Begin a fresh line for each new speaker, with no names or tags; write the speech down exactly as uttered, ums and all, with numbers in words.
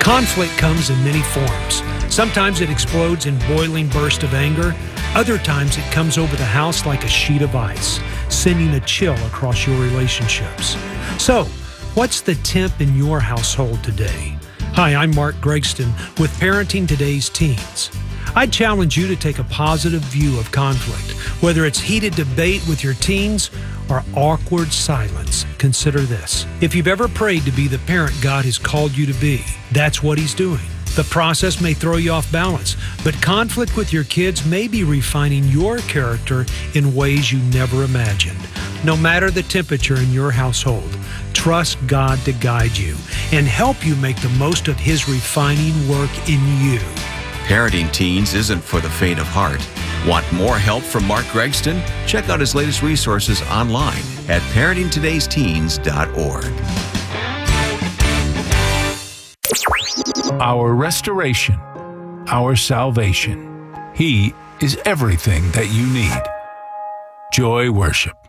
Conflict comes in many forms. Sometimes it explodes in boiling bursts of anger. Other times it comes over the house like a sheet of ice, sending a chill across your relationships. So, what's the temp in your household today? Hi, I'm Mark Gregston with Parenting Today's Teens. I challenge you to take a positive view of conflict. Whether it's heated debate with your teens or awkward silence, consider this. If you've ever prayed to be the parent God has called you to be, that's what He's doing. The process may throw you off balance, but conflict with your kids may be refining your character in ways you never imagined. No matter the temperature in your household, trust God to guide you and help you make the most of His refining work in you.
Parenting teens isn't for the faint of heart. Want more help from Mark Gregston? Check out his latest resources online at parenting todays teens dot org.
Our restoration, our salvation. He is everything that you need. Joy Worship.